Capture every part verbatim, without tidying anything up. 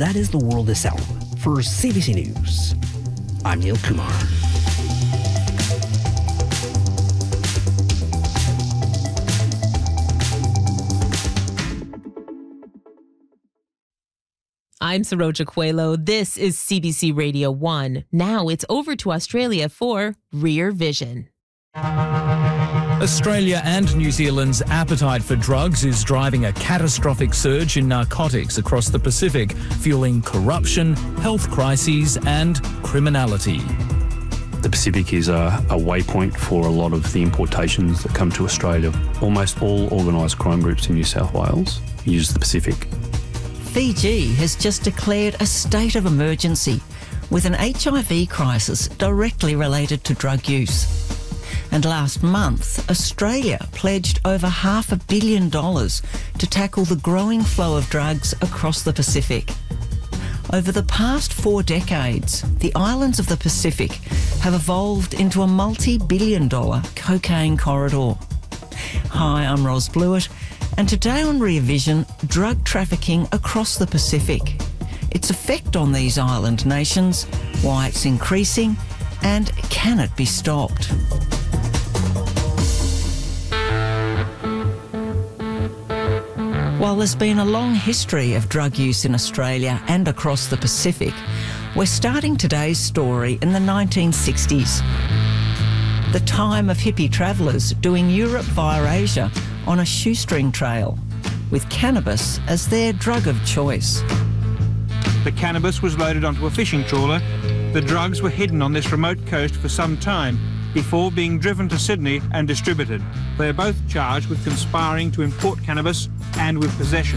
that is the world itself. For C B C News, I'm Neil Kumar. I'm Saroja Coelho. This is C B C Radio one. Now it's over to Australia for Rear Vision. Australia and New Zealand's appetite for drugs is driving a catastrophic surge in narcotics across the Pacific, fueling corruption, health crises and criminality. The Pacific is a, a waypoint for a lot of the importations that come to Australia. Almost all organised crime groups in New South Wales use the Pacific. Fiji has just declared a state of emergency with an H I V crisis directly related to drug use. And last month, Australia pledged over half a billion dollars to tackle the growing flow of drugs across the Pacific. Over the past four decades, the islands of the Pacific have evolved into a multi-billion dollar cocaine corridor. Hi, I'm Ros Blewett, and today on Rear Vision, drug trafficking across the Pacific, its effect on these island nations, why it's increasing, and can it be stopped? While there's been a long history of drug use in Australia and across the Pacific, we're starting today's story in the nineteen sixties. The time of hippie travellers doing Europe via Asia on a shoestring trail, with cannabis as their drug of choice. The cannabis was loaded onto a fishing trawler. The drugs were hidden on this remote coast for some time before being driven to Sydney and distributed. They are both charged with conspiring to import cannabis and with possession.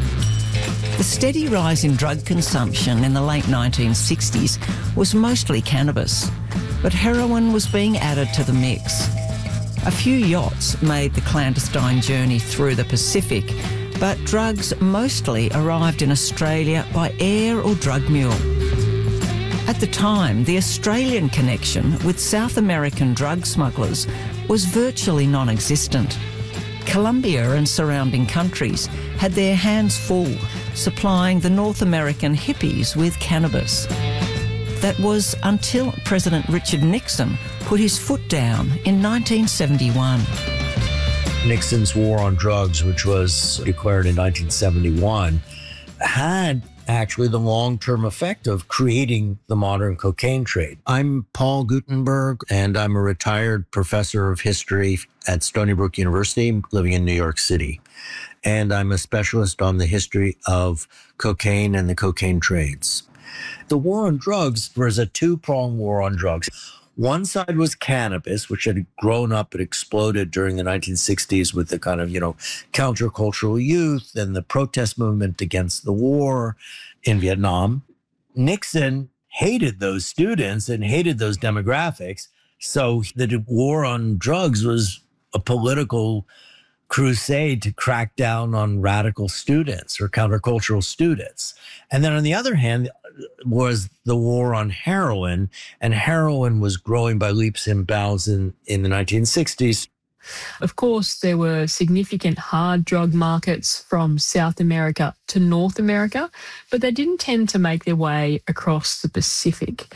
The steady rise in drug consumption in the late nineteen sixties was mostly cannabis, but heroin was being added to the mix. A few yachts made the clandestine journey through the Pacific, but drugs mostly arrived in Australia by air or drug mule. At the time, the Australian connection with South American drug smugglers was virtually non-existent. Colombia and surrounding countries had their hands full supplying the North American hippies with cannabis. That was until President Richard Nixon put his foot down in nineteen seventy-one. Nixon's war on drugs, which was declared in nineteen seventy-one, had actually the long-term effect of creating the modern cocaine trade. I'm Paul Gutenberg, and I'm a retired professor of history at Stony Brook University, living in New York City. And I'm a specialist on the history of cocaine and the cocaine trades. The war on drugs was a two-pronged war on drugs. One side was cannabis, which had grown up and exploded during the nineteen sixties with the kind of, you know, countercultural youth and the protest movement against the war in Vietnam. Nixon hated those students and hated those demographics. So the war on drugs was a political crusade to crack down on radical students or countercultural students. And then on the other hand, was the war on heroin, and heroin was growing by leaps and bounds in, in the nineteen sixties. Of course, there were significant hard drug markets from South America to North America, but they didn't tend to make their way across the Pacific.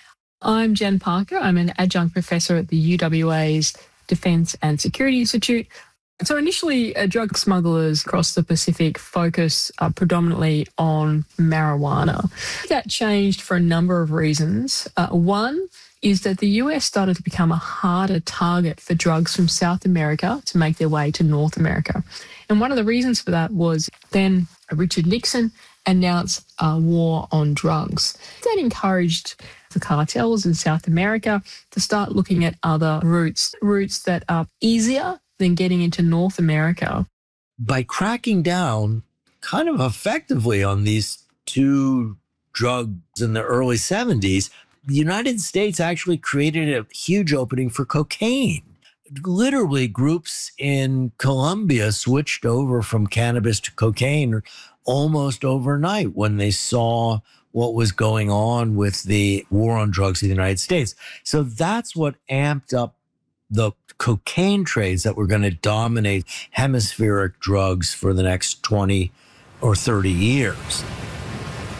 I'm Jen Parker. I'm an adjunct professor at the U W A's Defence and Security Institute. So initially, uh, drug smugglers across the Pacific focus uh, predominantly on marijuana. That changed for a number of reasons. Uh, one is that the U S started to become a harder target for drugs from South America to make their way to North America. And one of the reasons for that was then Richard Nixon announced a war on drugs. That encouraged the cartels in South America to start looking at other routes, routes that are easier than getting into North America. By cracking down kind of effectively on these two drugs in the early seventies, the United States actually created a huge opening for cocaine. Literally, groups in Colombia switched over from cannabis to cocaine almost overnight when they saw what was going on with the war on drugs in the United States. So that's what amped up the cocaine trades that were going to dominate hemispheric drugs for the next twenty or thirty years.